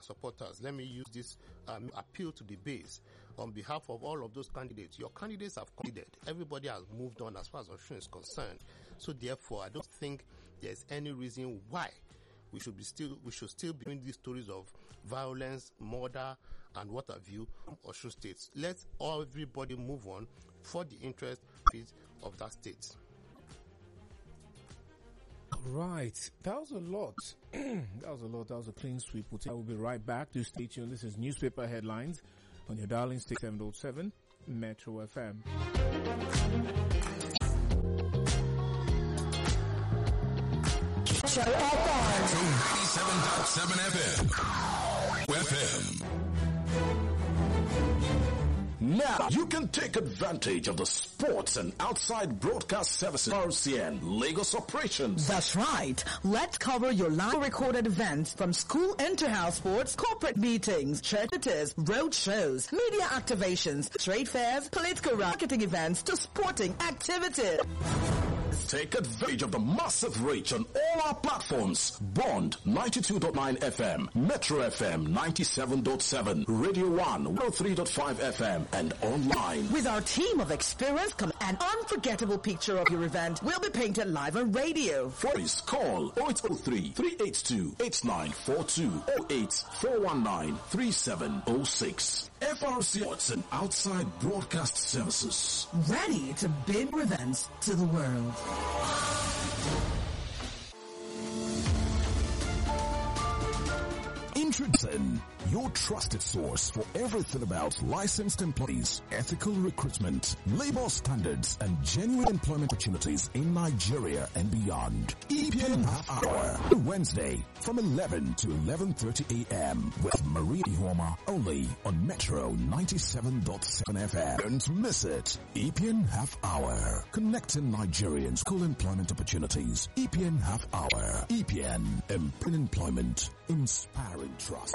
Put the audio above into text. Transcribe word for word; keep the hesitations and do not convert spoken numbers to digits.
supporters, let me use this um, appeal to the base on behalf of all of those candidates. Your candidates have committed. Everybody has moved on as far as Osun is concerned. So therefore, I don't think there's any reason why we should be still we should still be doing these stories of violence, murder, and what have you, Osun State. Let everybody move on for the interest of that state. Right, that was a lot. that was a lot. That was a clean sweep. I will be right back. To stay tuned. This is newspaper headlines on your darling state seven oh seven Metro F M. ninety-seven point seven F M. F M. Now you can take advantage of the sports and outside broadcast services R C N Lagos operations. That's right. Let's cover your live recorded events from school inter-house sports, corporate meetings, churches, road shows, media activations, trade fairs, political marketing events to sporting activities. Take advantage of the massive reach on all our platforms. Bond ninety-two point nine F M, Metro F M ninety-seven point seven, Radio one one oh three point five F M, and online. With our team of experience, an unforgettable picture of your event will be painted live on radio. Please call oh eight oh three, three eight two, eight nine four two, oh eight four one nine, three seven oh six. F R C Sports and Outside Broadcast Services. Ready to bring events to the world. Introducing your trusted source for everything about licensed employees, ethical recruitment, labor standards, and genuine employment opportunities in Nigeria and beyond. E P N Half Hour, Wednesday from eleven to eleven thirty a m with Maria Ihoma only on Metro ninety-seven point seven F M. Don't miss it. E P N Half Hour, connecting Nigerians' school employment opportunities. E P N Half Hour. E P N, employment, inspiring trust.